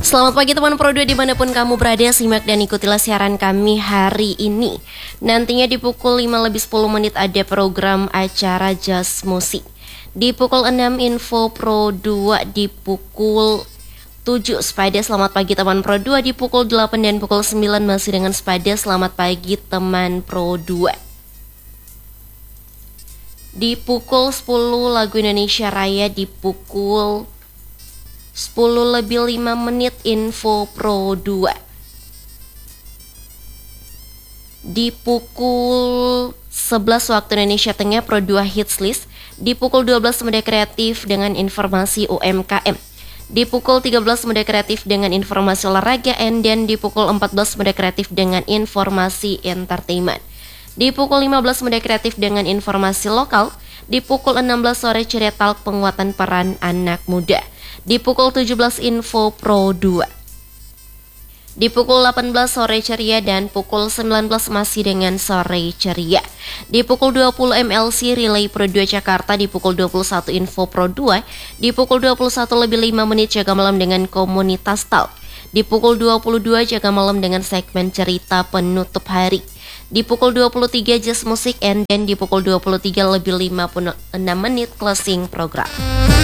Selamat pagi teman Pro 2 dimanapun kamu berada, simak dan ikutilah siaran kami hari ini. Nantinya di pukul 5:10 ada program acara Jazz Musik. Di pukul 6 info Pro 2, di pukul 7 Spada Selamat Pagi Teman Pro 2, di pukul 8 dan pukul 9 masih dengan Spada Selamat Pagi Teman Pro 2. Di pukul 10 lagu Indonesia Raya, di pukul 10:05 info Pro 2. Di pukul 11 waktu Indonesia Tengah Pro 2 Hits List. Di pukul 12 Muda Kreatif dengan informasi UMKM. Di pukul 13 Muda Kreatif dengan informasi olahraga, dan di pukul 14 Muda Kreatif dengan informasi entertainment. Di pukul 15 Muda Kreatif dengan informasi lokal. Di pukul 16 sore ceria talk penguatan peran anak muda. Di pukul 17 info Pro 2. Di pukul 18 sore ceria dan pukul 19 masih dengan sore ceria. Di pukul 20 MLC Relay Pro 2 Jakarta. Di pukul 21 info Pro 2. Di pukul 21:05 jaga malam dengan komunitas talk. Di pukul 22 jaga malam dengan segmen cerita penutup hari. Di pukul 23 Jazz Musik, dan di pukul 23:56 closing program.